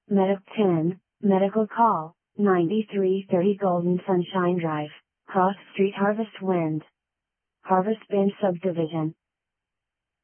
Medic 10, Medical Call, 9330 Golden Sunshine Drive, Cross Street Harvest Wind. Harvest Bend Subdivision.